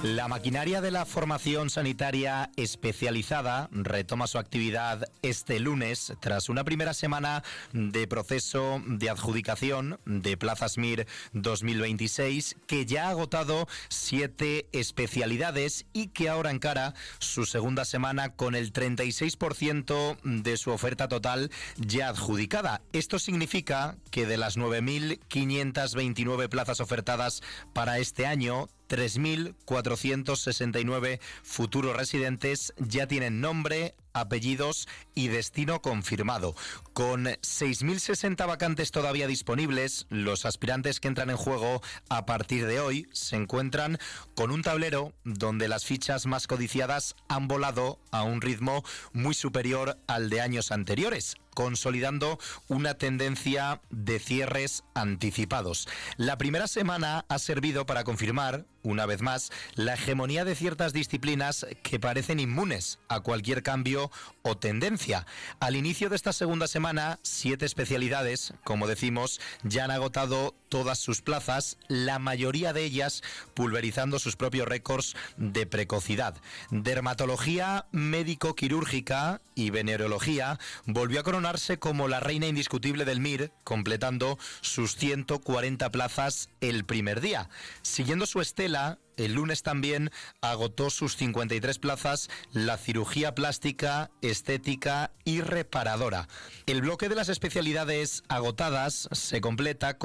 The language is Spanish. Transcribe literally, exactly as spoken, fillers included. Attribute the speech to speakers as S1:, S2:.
S1: La maquinaria de la formación sanitaria especializada retoma su actividad este lunes tras una primera semana de proceso de adjudicación de plazas M I R dos mil veintiséis que ya ha agotado siete especialidades y que ahora encara su segunda semana con el treinta y seis por ciento de su oferta total ya adjudicada. Esto significa que de las nueve mil quinientas veintinueve plazas ofertadas para este año, tres mil cuatrocientos sesenta y nueve futuros residentes ya tienen nombre, apellidos y destino confirmado. Con seis mil sesenta vacantes todavía disponibles, los aspirantes que entran en juego a partir de hoy se encuentran con un tablero donde las fichas más codiciadas han volado a un ritmo muy superior al de años anteriores, consolidando una tendencia de cierres anticipados. La primera semana ha servido para confirmar, una vez más, la hegemonía de ciertas disciplinas que parecen inmunes a cualquier cambio o tendencia. Al inicio de esta segunda semana, siete especialidades, como decimos, ya han agotado todas sus plazas, la mayoría de ellas pulverizando sus propios récords de precocidad. Dermatología médico-quirúrgica y venerología volvió a coronarse como la reina indiscutible del M I R, completando sus ciento cuarenta plazas el primer día. Siguiendo su estela, el lunes también agotó sus cincuenta y tres plazas la cirugía plástica, estética y reparadora. El bloque de las especialidades agotadas se completa con